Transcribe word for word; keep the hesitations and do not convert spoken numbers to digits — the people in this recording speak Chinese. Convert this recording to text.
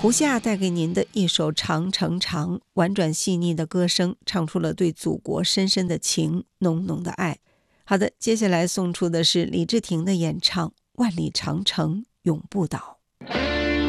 胡夏带给您的一首《长城长》，婉转细腻的歌声唱出了对祖国深深的情，浓浓的爱。好的，接下来送出的是李治廷的演唱《万里长城永不倒》。